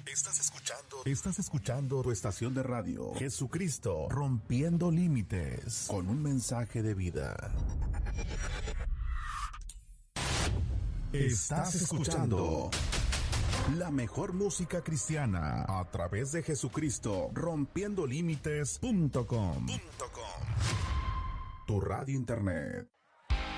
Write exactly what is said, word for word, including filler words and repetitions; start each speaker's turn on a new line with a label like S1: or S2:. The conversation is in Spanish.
S1: Estás escuchando, estás escuchando tu estación de radio, Jesucristo Rompiendo Límites, con un mensaje de vida. Estás escuchando la mejor música cristiana a través de Jesucristo Rompiendo Límites punto com, tu radio internet.